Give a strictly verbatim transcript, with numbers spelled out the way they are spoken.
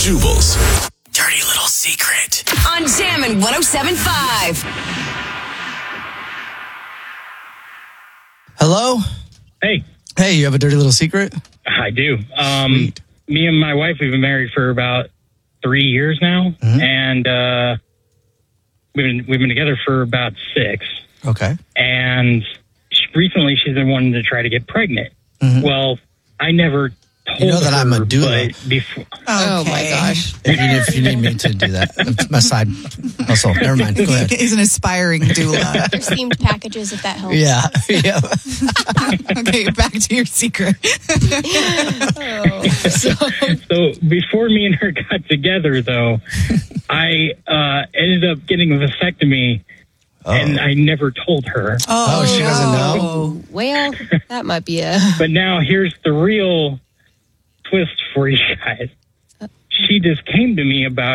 Jubal's dirty little secret on Jammin' one oh seven point five. Hello? Hey. Hey, you have a dirty little secret? I do. Um, Sweet. Me and my wife, we've been married for about three years now, Mm-hmm. and uh, we've been we've been together for about six. Okay. And she, recently, she's been wanting to try to get pregnant. Mhm. Well, I never told You know that her, I'm a doula. but before. Oh my gosh. If you, if you need me to do that, it's my side hustle. Never mind. Go ahead. He's an aspiring doula. There's themed packages if that helps. Yeah. Yeah. Okay, back to your secret. Oh, so So before me and her got together, though, I uh, ended up getting a vasectomy, and I never told her. Oh, she doesn't know? well, that might be a. But now here's the real twist for you guys. She just came to me about